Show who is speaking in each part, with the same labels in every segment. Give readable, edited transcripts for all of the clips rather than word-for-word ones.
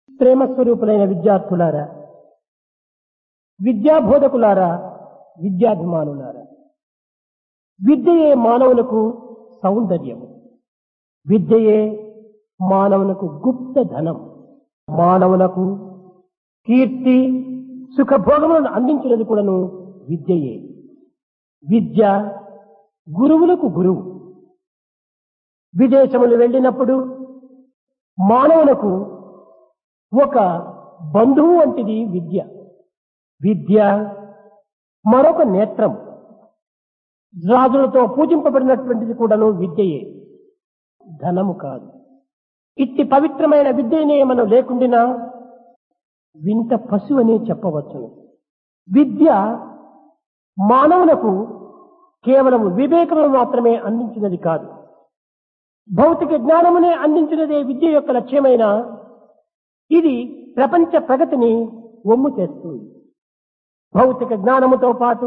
Speaker 1: ప్రేమ స్వరూపులైన విద్యార్థులారా, విద్యాబోధకులారా, విద్యాభిమానులారా, విద్యయే మానవులకు సౌందర్యము, విద్యయే మానవులకు గుప్త ధనం, మానవులకు కీర్తి సుఖభోగములను అందించినది కూడాను విద్యయే. విద్య గురువులకు గురువు. విదేశములు వెళ్ళినప్పుడు మానవులకు ఒక బంధువు వంటిది విద్య. విద్య మరొక నేత్రం. రాజులతో పూజింపబడినటువంటిది కూడాను విద్యయే, ధనము కాదు. ఇట్టి పవిత్రమైన విద్యనే మనం లేకుండినా వింత పశువు అనే చెప్పవచ్చును. విద్య మానవులకు కేవలం వివేకమును మాత్రమే అందించినది కాదు, భౌతిక జ్ఞానమునే అందించినదే విద్య యొక్క లక్ష్యమైన ఇది ప్రపంచ ప్రగతిని ఒమ్ము చేస్తుంది. భౌతిక జ్ఞానముతో పాటు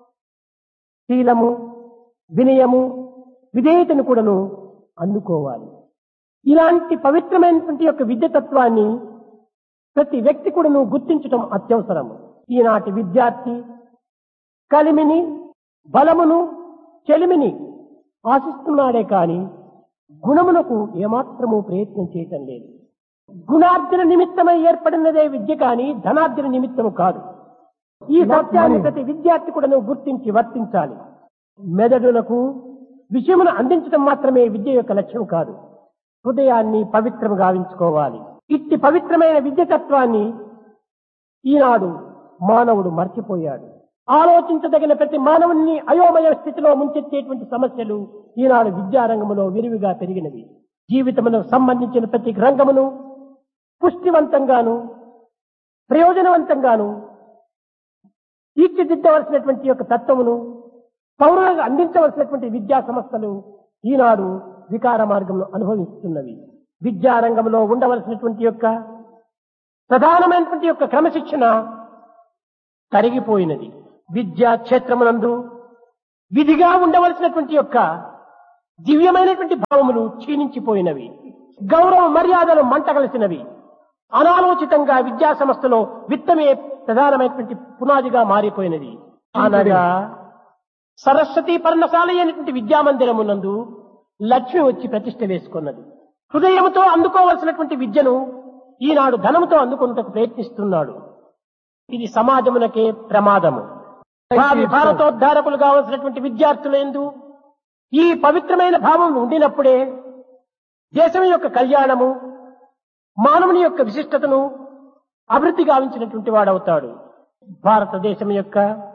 Speaker 1: శీలము, వినయము, విధేయతను కూడాను అందుకోవాలి. ఇలాంటి పవిత్రమైనటువంటి యొక్క విద్యతత్వాన్ని ప్రతి వ్యక్తి కూడాను గుర్తించటం అత్యవసరము. ఈనాటి విద్యార్థి కలిమిని, బలమును, చెలిమిని ఆశిస్తున్నాడే కాని గుణమునకు ఏమాత్రము ప్రయత్నం చేయటం లేదు. గుణార్జన నిమిత్తమై ఏర్పడినదే విద్య కాని ధనార్జన నిమిత్తము కాదు. ఈ సత్యాన్ని ప్రతి విద్యార్థి కూడా గుర్తించి వర్తించాలి. మెదడులకు విషయమును అందించడం మాత్రమే విద్య యొక్క లక్ష్యం కాదు, హృదయాన్ని పవిత్రం గావించుకోవాలి. ఇట్టి పవిత్రమైన విద్యతత్వాన్ని ఈనాడు మానవుడు మర్చిపోయాడు. ఆలోచించదగిన ప్రతి మానవుని అయోమయ స్థితిలో ముంచెత్తేటువంటి సమస్యలు ఈనాడు విద్యారంగంలో విరివిగా పెరిగినవి. జీవితమునకు సంబంధించిన ప్రతి రంగమును పుష్టివంతంగాను ప్రయోజనవంతంగాను తీర్చిదిద్దవలసినటువంటి యొక్క తత్వమును పౌరులకు అందించవలసినటువంటి విద్యా సంస్థలు ఈనాడు వికార మార్గంలో అనుభవిస్తున్నవి. విద్యారంగంలో ఉండవలసినటువంటి యొక్క ప్రధానమైనటువంటి యొక్క క్రమశిక్షణ తరిగిపోయినది. విద్యా క్షేత్రమునందు విధిగా ఉండవలసినటువంటి యొక్క దివ్యమైనటువంటి భావములు క్షీణించిపోయినవి. గౌరవ మర్యాదలు మంటగలిసినవి. అనాలోచితంగా విద్యా సంస్థలో విత్తమే ప్రధానమైనటువంటి పునాదిగా మారిపోయినది. అనగా సరస్వతి పర్ణశాల అయినటువంటి విద్యామందిరమునందు లక్ష్మి వచ్చి ప్రతిష్ఠ వేసుకున్నది. హృదయముతో అందుకోవలసినటువంటి విద్యను ఈనాడు ధనముతో అందుకున్నటకు ప్రయత్నిస్తున్నాడు. ఇది సమాజమునకే ప్రమాదము. భావి భారతోద్ధారకులు కావలసినటువంటి విద్యార్థులందు ఈ పవిత్రమైన భావం ఉండినప్పుడే దేశం యొక్క కళ్యాణము, మానవుని యొక్క విశిష్టతను అభివృద్ధి గావించినటువంటి వాడవుతాడు. భారతదేశం యొక్క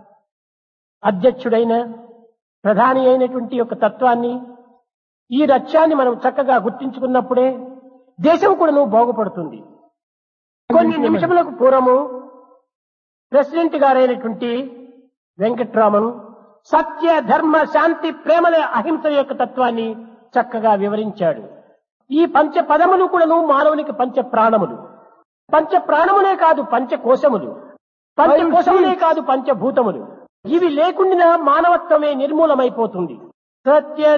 Speaker 1: అధ్యక్షుడైన ప్రధాని అయినటువంటి యొక్క తత్వాన్ని, ఈ లక్ష్యాన్ని మనం చక్కగా గుర్తించుకున్నప్పుడే దేశం కూడా బాగుపడుతుంది. కొన్ని నిమిషములకు పూర్వము ప్రెసిడెంట్ గారైనటువంటి వెంకట్రామన్ సత్య, ధర్మ, శాంతి, ప్రేమల, అహింస యొక్క తత్వాన్ని చక్కగా వివరించాడు. ఈ పంచ పదములు కూడాను మానవునికి పంచ ప్రాణములు. పంచ ప్రాణములే కాదు పంచకోశములు, పంచకోశములే కాదు పంచభూతములు. ఇవి లేకుండా మానవత్వమే నిర్మూలమైపోతుంది. సత్య